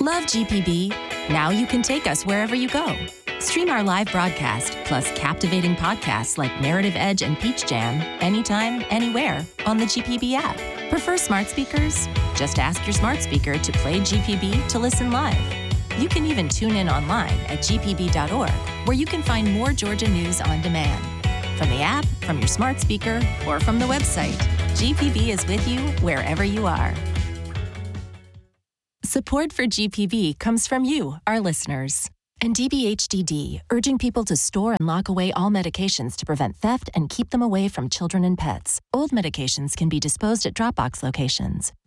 Love GPB? Now you can take us wherever you go. Stream our live broadcast, plus captivating podcasts like Narrative Edge and Peach Jam, anytime, anywhere on the GPB app. Prefer smart speakers? Just ask your smart speaker to play GPB to listen live. You can even tune in online at gpb.org, where you can find more Georgia news on demand. From the app, from your smart speaker, or from the website, GPB is with you wherever you are. Support for GPB comes from you, our listeners. And DBHDD, urging people to store and lock away all medications to prevent theft and keep them away from children and pets. Old medications can be disposed at Dropbox locations.